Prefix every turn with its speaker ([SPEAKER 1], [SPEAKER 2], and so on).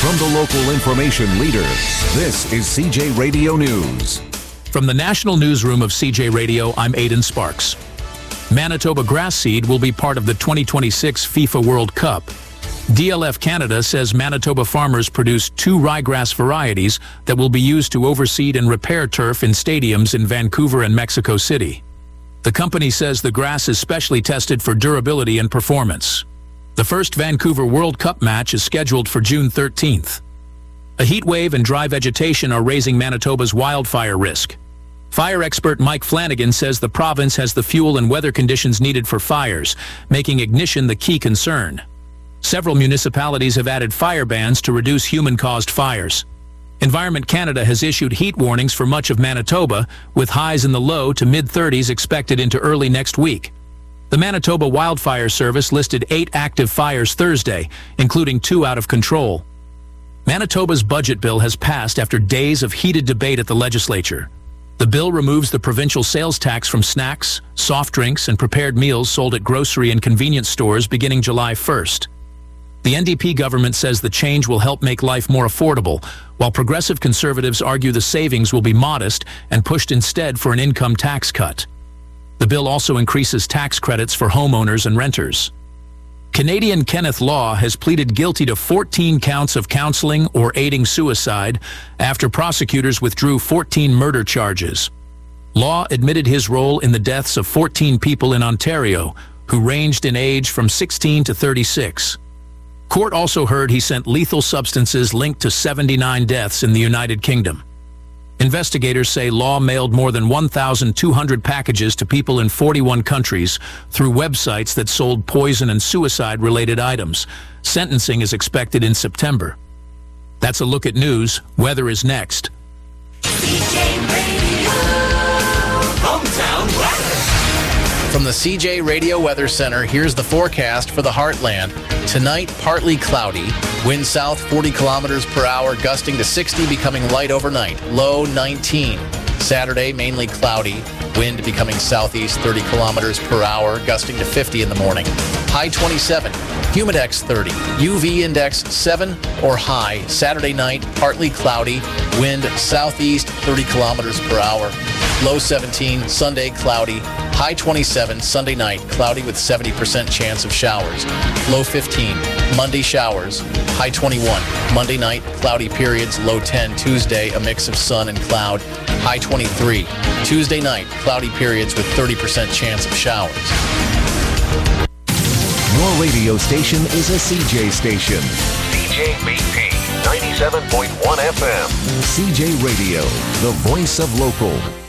[SPEAKER 1] From the local information leader, this is CJ Radio News.
[SPEAKER 2] From the National Newsroom of CJ Radio, I'm Aidan Sparks. Manitoba grass seed will be part of the 2026 FIFA World Cup. DLF Canada says Manitoba farmers produced 2 ryegrass varieties that will be used to overseed and repair turf in stadiums in Vancouver and Mexico City. The company says the grass is specially tested for durability and performance. The first Vancouver World Cup match is scheduled for June 13th. A heat wave and dry vegetation are raising Manitoba's wildfire risk. Fire expert Mike Flanagan says the province has the fuel and weather conditions needed for fires, making ignition the key concern. Several municipalities have added fire bans to reduce human-caused fires. Environment Canada has issued heat warnings for much of Manitoba, with highs in the low to mid-30s expected into early next week. The Manitoba Wildfire Service listed 8 active fires Thursday, including 2 out of control. Manitoba's budget bill has passed after days of heated debate at the legislature. The bill removes the provincial sales tax from snacks, soft drinks, and prepared meals sold at grocery and convenience stores beginning July 1st. The NDP government says the change will help make life more affordable, while progressive conservatives argue the savings will be modest and pushed instead for an income tax cut. The bill also increases tax credits for homeowners and renters. Canadian Kenneth Law has pleaded guilty to 14 counts of counseling or aiding suicide after prosecutors withdrew 14 murder charges. Law admitted his role in the deaths of 14 people in Ontario, who ranged in age from 16 to 36. Court also heard he sent lethal substances linked to 79 deaths in the United Kingdom. Investigators say Law mailed more than 1,200 packages to people in 41 countries through websites that sold poison and suicide-related items. Sentencing is expected in September. That's a look at news. Weather is next.
[SPEAKER 3] CJ Radio, hometown weather.
[SPEAKER 4] From the CJ Radio Weather Center, here's the forecast for the Heartland. Tonight, partly cloudy. Wind south 40 kilometers per hour, gusting to 60, becoming light overnight. Low 19. Saturday, mainly cloudy. Wind becoming southeast 30 kilometers per hour, gusting to 50 in the morning. High 27. Humidex 30. UV index 7 or high. Saturday night, partly cloudy. Wind southeast 30 kilometers per hour. Low 17. Sunday, cloudy. High 27, Sunday night, cloudy with 70% chance of showers. Low 15, Monday showers. High 21, Monday night, cloudy periods. Low 10, Tuesday, a mix of sun and cloud. High 23, Tuesday night, cloudy periods with 30% chance of showers.
[SPEAKER 1] Your radio station is a CJ station.
[SPEAKER 5] CJBP 97.1 FM.
[SPEAKER 1] CJ Radio, the voice of local.